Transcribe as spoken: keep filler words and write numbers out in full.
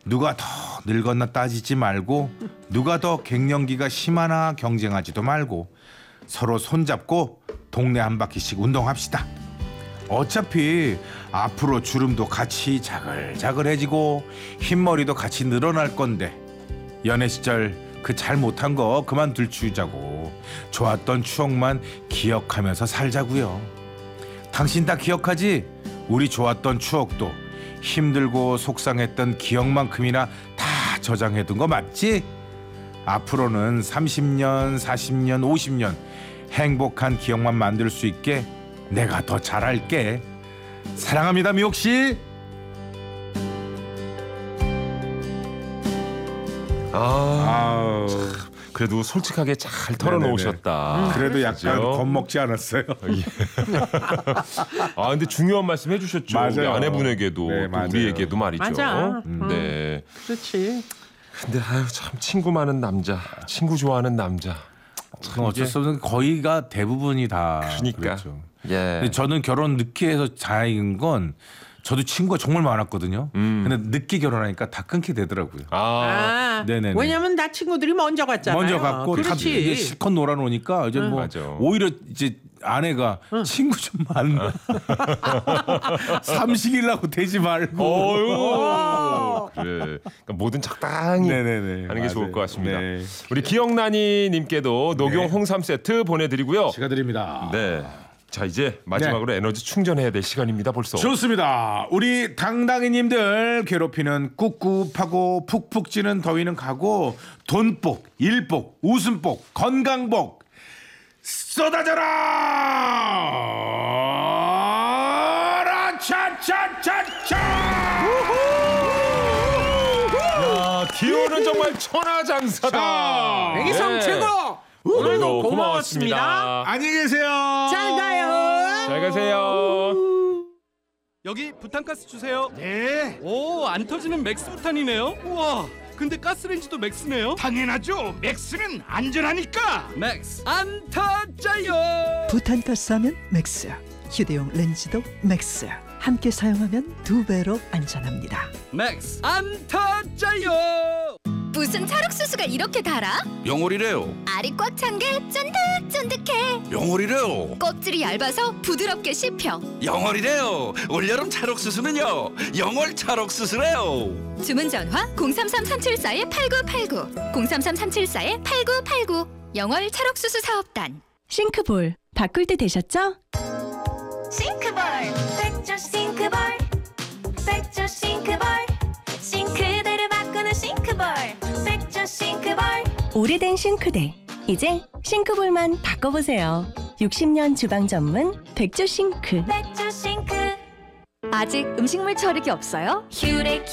누가 더 늙었나 따지지 말고 누가 더 갱년기가 심하나 경쟁하지도 말고 서로 손잡고 동네 한 바퀴씩 운동합시다. 어차피 앞으로 주름도 같이 자글자글해지고 흰머리도 같이 늘어날 건데 연애 시절 그 잘 못한 거 그만 들추자고 좋았던 추억만 기억하면서 살자고요. 당신 다 기억하지? 우리 좋았던 추억도 힘들고 속상했던 기억만큼이나 다 저장해둔 거 맞지? 앞으로는 삼십 년, 사십 년, 오십 년 행복한 기억만 만들 수 있게 내가 더 잘할게. 사랑합니다, 미옥씨. 아, 참, 그래도 솔직하게 잘 털어놓으셨다. 그래도 약간 그죠? 겁먹지 않았어요. 아, 근데 중요한 말씀 해주셨죠. 맞아요. 우리 아내분에게도 네, 또 맞아요. 우리에게도 말이죠. 맞아. 음, 네. 그렇지. 근데 아유 참 친구 많은 남자, 친구 좋아하는 남자. 참 어쩔 수 없는 거의가 대부분이 다 그러니까. 그렇죠. 예. 근데 저는 결혼 늦게 해서 다행인 건 저도 친구가 정말 많았거든요. 음. 근데 늦게 결혼하니까 다 끊게 되더라고요. 아, 아, 네네네. 왜냐면 나 친구들이 먼저 갔잖아요. 먼저 갔고 다 이제 그렇지. 실컷 놀아놓으니까 이제 뭐 맞아. 오히려 이제 아내가 친구 좀 만나. 삼식이라고 되지 말고. 어유. 그래. 그러니까 뭐든 적당히 네네네. 하는 게 좋을 것 같습니다. 네. 우리 기영란이님께도 녹용 네. 홍삼 세트 보내드리고요. 축하드립니다. 네. 자 이제 마지막으로 에너지 충전해야 될 시간입니다. 벌써. 좋습니다. 우리 당당이님들 괴롭히는 꿉꿉하고 푹푹 찌는 더위는 가고 돈복, 일복, 웃음복, 건강복 쏟아져라! 차차차차! 야, 디오는 정말 천하장사다. 백이성 네. 최고. 오늘도 고마웠습니다. 안녕히 계세요. 잘 가요. 잘 가세요. 여기 부탄가스 주세요. 네. 오, 안 터지는 맥스 부탄이네요. 우와. 근데 가스레인지도 맥스네요. 당연하죠. 맥스는 안전하니까. 맥스 안 터져요. 부탄가스 하면 맥스, 휴대용 렌즈도 맥스. 함께 사용하면 두 배로 안전합니다. 맥스 안 터져요. 무슨 찰옥수수가 이렇게 달아? 영월이래요. 알이 꽉 찬 게 쫀득쫀득해. 영월이래요. 껍질이 얇아서 부드럽게 씹혀. 영월이래요. 올여름 찰옥수수는요. 영월 찰옥수수래요. 주문 전화 공삼삼 삼칠사 팔구팔구 공삼삼 삼칠사 팔구팔구 영월 찰옥수수 사업단. 싱크볼 바꿀 때 되셨죠? 싱크볼 백조 싱크볼 백조 싱크볼 싱크대를 바꾸는 싱크볼 백조 싱크볼. 오래된 싱크대 이제 싱크볼만 바꿔보세요. 육십 년 주방 전문 백조 싱크. 백조 싱크. 아직 음식물 처리기 없어요? 휴레